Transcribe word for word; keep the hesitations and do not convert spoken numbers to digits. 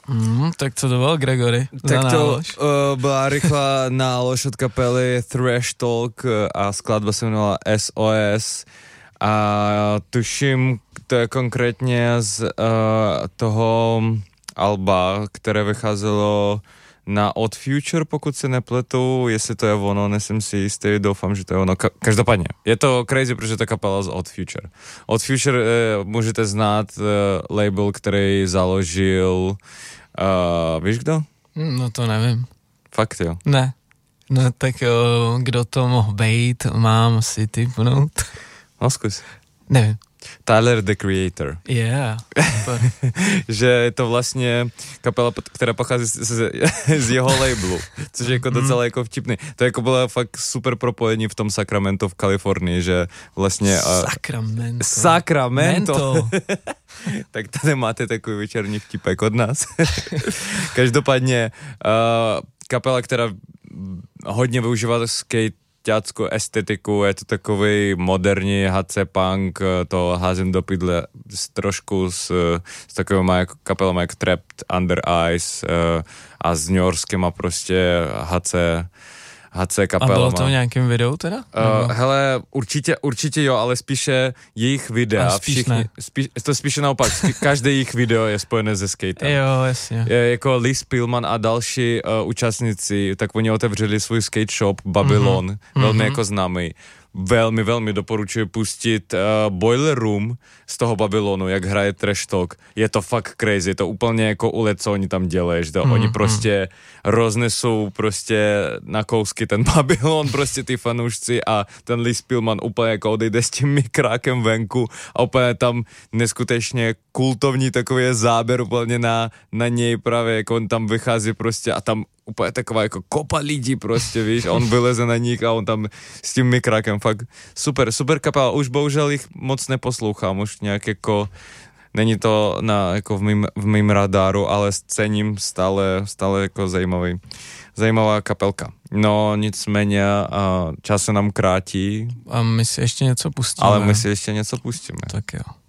Mm, tak co to bylo, Gregory? Tak to uh, byla rychlá nálož od kapely Thrash Talk a skladba se jmenovala S O S a tuším, to je konkrétně z uh, toho alba, které vycházelo na Odd Future, pokud se nepletu, jestli to je ono, nejsem si jistý, doufám, že to je ono. Ka- každopádně, je to crazy, protože to kapela z Odd Future. Odd Future eh, můžete znát eh, label, který založil, uh, víš kdo? No to nevím. Fakt jo. Ne. No tak jo, kdo to mohl být, mám si typnout. No zkus. Nevím. Tyler, the Creator. Yeah. Že je to vlastně kapela, která pochází z, z, z jeho labelu, což je jako docela jako vtipný. To jako bylo fakt super propojení v tom Sacramento v Kalifornii, že vlastně... Sacramento. Sacramento. Tak tady máte takový večerní vtipek od nás. Každopádně uh, kapela, která hodně využívá skate ťáckou estetiku, je to takový moderní há cé punk, to házím do pydle s trošku s, s takovými jako kapelami jako Trapped Under Ice uh, a s newyorskýma prostě há cé há cé kapelama. A bylo to v nějakém videu teda? Uh, hele, určitě, určitě jo, ale spíše jejich videa, spíš všichni, spíš, to spíše naopak, spí, každé jejich video je spojené se skatem. Jo, jasně. Je, jako Liz Pillman a další uh, účastníci, tak oni otevřeli svůj skate shop Babylon, mm-hmm. velmi mm-hmm. jako známý. Velmi, velmi doporučuji pustit uh, Boiler Room z toho Babylonu, jak hraje Trash Talk. Je to fakt crazy, je to úplně jako ulet, co oni tam dělají, že to mm, oni prostě mm. roznesou prostě na kousky ten Babylon, prostě ty fanoušci a ten Liz Pillman úplně jako odejde s tím mikrákem venku a úplně tam neskutečně kultovní takový záběr úplně na, na něj právě, jako on tam vychází prostě a tam úplně taková jako kopa lidí prostě, víš, a on vyleze na nich a on tam s tím mikrákem, fakt super, super kapela, už bohužel jich moc neposlouchám, už nějak jako, není to na, jako v mým, v mým radáru, ale s cením stále, stále jako zajímavý, zajímavá kapelka. No nicméně čas se nám krátí. A my si ještě něco pustíme. Ale my si ještě něco pustíme. Tak jo.